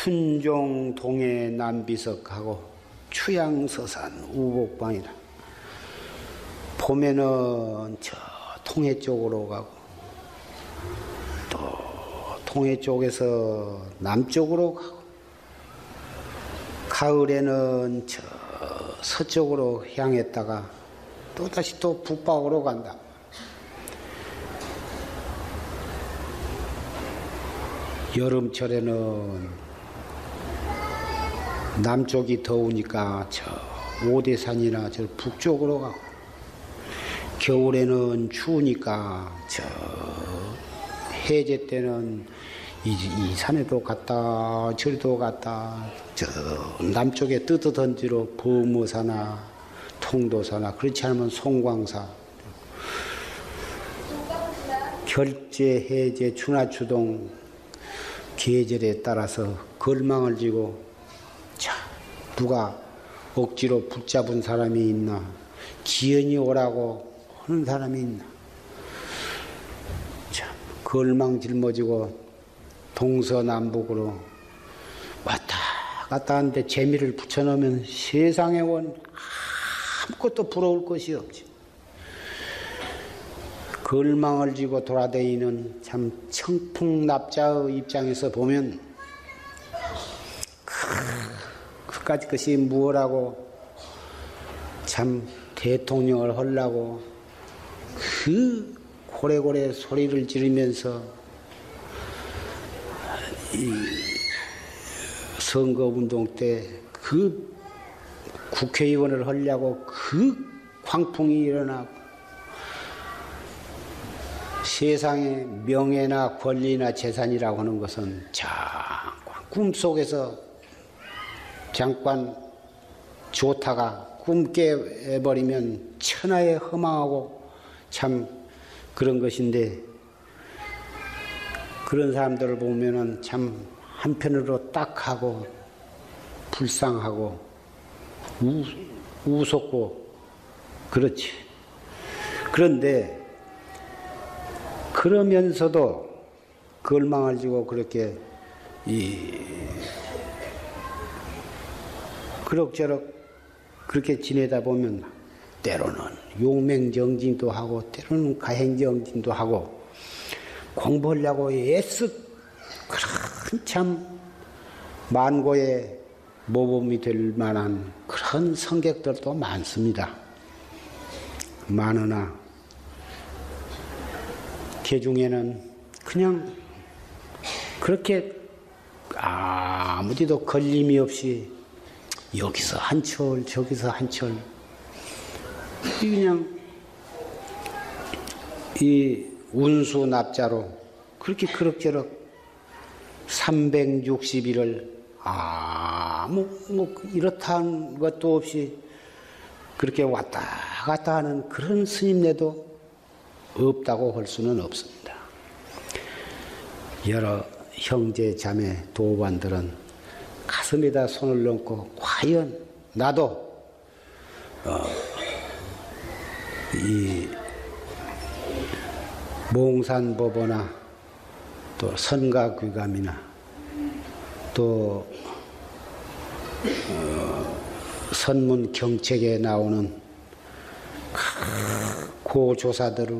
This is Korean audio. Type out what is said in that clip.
춘종 동해 남비석하고 추양서산 우곡방이라. 봄에는 저 통해 쪽으로 가고 또 통해 쪽에서 남쪽으로 가고 가을에는 저 서쪽으로 향했다가 또다시 또 북방으로 간다. 여름철에는 남쪽이 더우니까 저 오대산이나 저 북쪽으로 가고, 겨울에는 추우니까 저 해제 때는 이 산에도 갔다 저리도 갔다 저 남쪽에 뜨뜻한지로 범어사나 통도사나, 그렇지 않으면 송광사, 결제 해제 추나추동 계절에 따라서 걸망을 지고, 자, 누가 억지로 붙잡은 사람이 있나, 기연이 오라고 하는 사람이 있나. 참, 걸망 짊어지고 동서남북으로 왔다 갔다 하는데 재미를 붙여놓으면 세상에 원 아무것도 부러울 것이 없지. 걸망을 지고 돌아다니는 참 청풍납자의 입장에서 보면 그까짓 것이 무엇라고, 참 대통령을 하려고 그 고래고래 소리를 지르면서 이 선거운동 때 그 국회의원을 하려고 그 광풍이 일어나고, 세상에 명예나 권리나 재산이라고 하는 것은 잠깐 꿈속에서 잠깐 좋다가 꿈 깨버리면 천하에 허망하고 참 그런 것인데, 그런 사람들을 보면은 참 한편으로 딱하고 불쌍하고 우습고 그렇지. 그런데 그러면서도 걸망을 지고 그렇게 그럭저럭 그렇게 지내다 보면 때로는 용맹정진도 하고 때로는 가행정진도 하고 공부하려고 애쓰 그런 참 만고의 모범이 될 만한 그런 성객들도 많습니다. 많으나 그 중에는 그냥 그렇게 아무데도 걸림이 없이 여기서 한철 저기서 한철 그냥 이 운수납자로 그렇게 그럭저럭 360일을 이렇다는 것도 없이 그렇게 왔다 갔다 하는 그런 스님네도 없다고 할 수는 없습니다. 여러 형제 자매 도반들은 가슴에다 손을 얹고 과연 나도 이 몽산법어나 또 선가귀감이나 또 선문경책에 나오는 고조사들을